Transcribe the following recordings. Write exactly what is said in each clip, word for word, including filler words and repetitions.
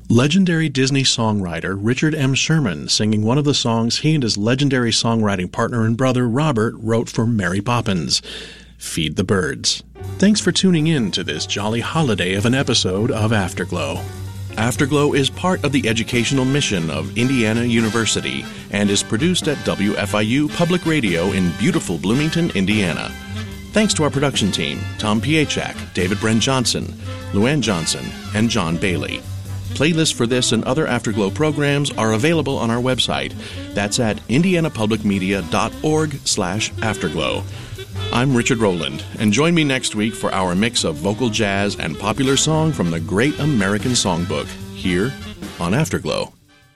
Legendary Disney songwriter Richard M. Sherman singing one of the songs he and his legendary songwriting partner and brother Robert wrote for Mary Poppins, Feed the Birds. Thanks for tuning in to this jolly holiday of an episode of Afterglow. Afterglow is part of the educational mission of Indiana University and is produced at W F I U Public Radio in beautiful Bloomington, Indiana. Thanks to our production team, Tom Piechak, David Bren Johnson, Luann Johnson, and John Bailey. Playlists for this and other Afterglow programs are available on our website. That's at indianapublicmedia.org slash afterglow. I'm Richard Rowland, and join me next week for our mix of vocal jazz and popular song from the Great American Songbook, here on Afterglow.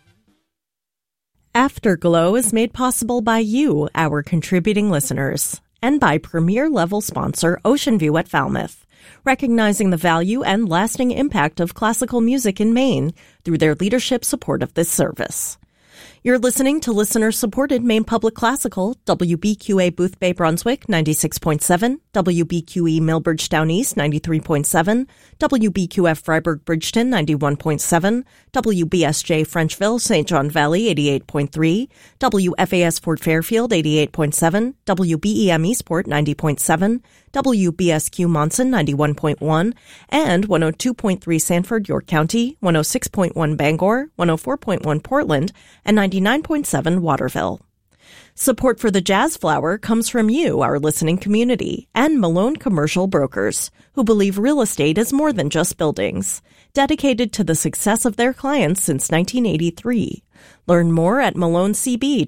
Afterglow is made possible by you, our contributing listeners, and by premier-level sponsor Ocean View at Falmouth, recognizing the value and lasting impact of classical music in Maine through their leadership support of this service. You're listening to listener-supported Maine Public Classical, W B Q A Booth Bay Brunswick, ninety-six point seven, W B Q E Millbridge Down East, ninety-three point seven, W B Q F Freiburg Bridgeton, ninety-one point seven, W B S J Frenchville, Saint John Valley, eighty-eight point three, W F A S Fort Fairfield, eighty-eight point seven, W B E M Eastport, ninety point seven, W B S Q Monson, ninety-one point one, and one oh two point three Sanford, York County, one oh six point one Bangor, one oh four point one Portland, and ninety-nine point seven Waterville. Support for the Jazz Flower comes from you, our listening community, and Malone Commercial Brokers, who believe real estate is more than just buildings, dedicated to the success of their clients since nineteen eighty-three. Learn more at malone c b